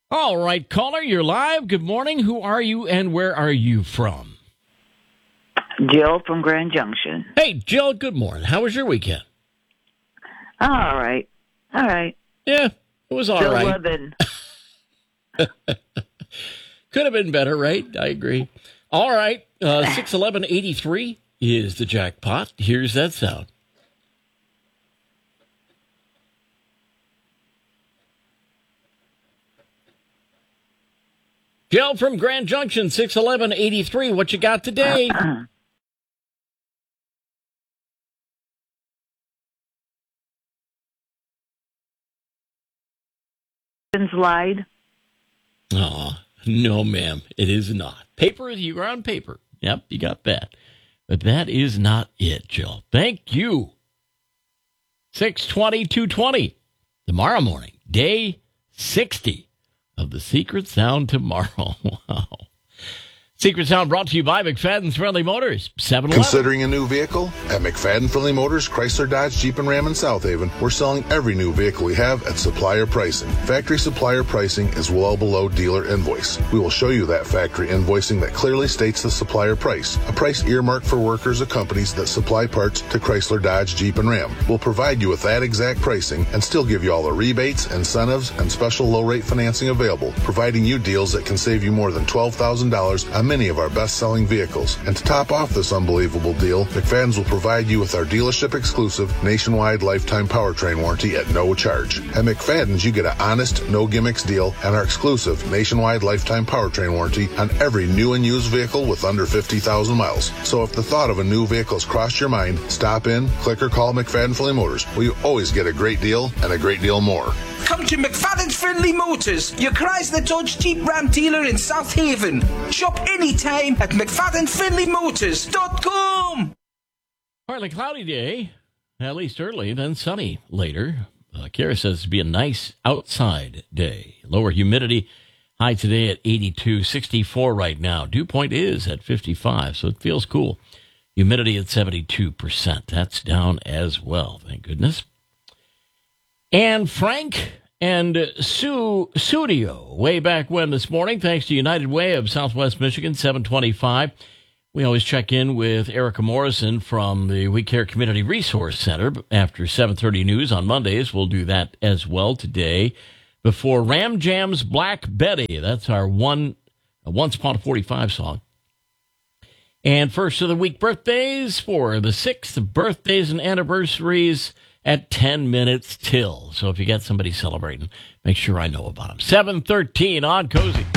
All right, caller, you're live. Good morning. Who are you and where are you from? Jill from Grand Junction. Hey, Jill, good morning. How was your weekend? All right. Yeah, it was all Still right. living. Could have been better, right? I agree. All right, 611-83 is the jackpot. Here's that sound. Jill from Grand Junction, 611-83. What you got today? Slide. Oh, no, ma'am. It is not. Paper, you are on paper. Yep, you got that. But that is not it, Jill. Thank you. 620-220. Tomorrow morning, day 60 of the Secret Sound tomorrow. Wow. Secret Sound brought to you by McFadden's Friendly Motors, 7-Eleven. Considering a new vehicle? At McFadden Friendly Motors, Chrysler, Dodge, Jeep, and Ram in South Haven, we're selling every new vehicle we have at supplier pricing. Factory supplier pricing is well below dealer invoice. We will show you that factory invoicing that clearly states the supplier price, a price earmarked for workers of companies that supply parts to Chrysler, Dodge, Jeep, and Ram. We'll provide you with that exact pricing and still give you all the rebates, incentives, and special low-rate financing available, providing you deals that can save you more than $12,000 on many of our best-selling vehicles. And to top off this unbelievable deal, McFadden's will provide you with our dealership-exclusive nationwide lifetime powertrain warranty at no charge. At McFadden's, you get an honest, no-gimmicks deal and our exclusive nationwide lifetime powertrain warranty on every new and used vehicle with under 50,000 miles. So if the thought of a new vehicle has crossed your mind, stop in, click or call McFadden Friendly Motors, where you always get a great deal and a great deal more. Come to McFadden's Friendly Motors, your Chrysler Dodge Jeep Ram dealer in South Haven. Shop anytime at McFaddenFriendlyMotors.com. Partly cloudy day, at least early, then sunny later. Kara says it'll be a nice outside day. Lower humidity, high today at 82, 64 right now. Dew point is at 55, so it feels cool. Humidity at 72%. That's down as well, thank goodness. And Frank and Sue Studio, way back when this morning, thanks to United Way of Southwest Michigan, 725. We always check in with Erica Morrison from the We Care Community Resource Center after 7:30 news on Mondays. We'll do that as well today before Ram Jam's Black Betty. That's our Once Upon a 45 song. And first of the week birthdays for the 6th of birthdays and anniversaries at 10 minutes till. So if you got somebody celebrating, make sure I know about them. 7:13 on Cozy.